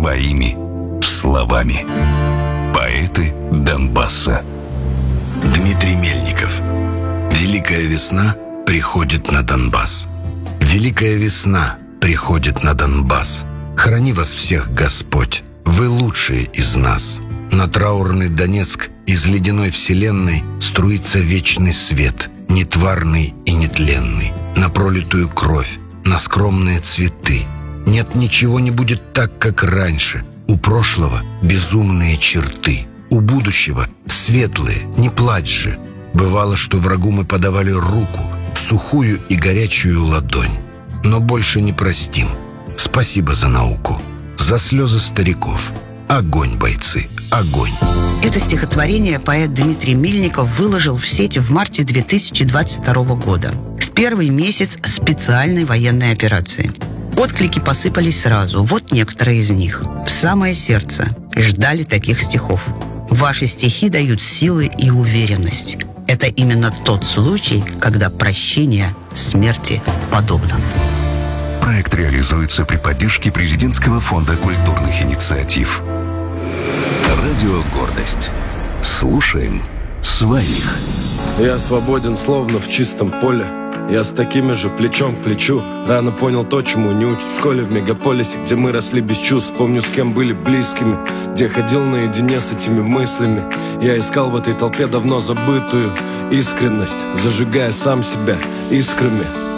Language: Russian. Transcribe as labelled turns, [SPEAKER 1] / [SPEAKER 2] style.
[SPEAKER 1] своими словами. Поэты Донбасса.
[SPEAKER 2] Дмитрий Мельников. Великая весна приходит на Донбасс. Великая весна приходит на Донбасс. Храни вас всех Господь, вы лучшие из нас. На траурный Донецк из ледяной вселенной струится вечный свет, нетварный и нетленный, на пролитую кровь, на скромные цветы. Нет, ничего не будет так, как раньше. У прошлого безумные черты, у будущего светлые, не плачь же. Бывало, что врагу мы подавали руку, сухую и горячую ладонь. Но больше не простим. Спасибо за науку, за слезы стариков. Огонь, бойцы, огонь.
[SPEAKER 3] Это стихотворение поэт Дмитрий Мельников выложил в сеть в марте 2022 года, в первый месяц специальной военной операции. Отклики посыпались сразу. Вот некоторые из них. В самое сердце. Ждали таких стихов. Ваши стихи дают силы и уверенность. Это именно тот случай, когда прощение смерти подобно.
[SPEAKER 1] Проект реализуется при поддержке Президентского фонда культурных инициатив. Радио «Гордость». Слушаем своих.
[SPEAKER 4] Я свободен, словно в чистом поле. Я с такими же плечом к плечу. Рано понял то, чему не учат в школе. В мегаполисе, где мы росли без чувств. Помню, с кем были близкими, где ходил наедине с этими мыслями. Я искал в этой толпе давно забытую искренность, зажигая сам себя искрами.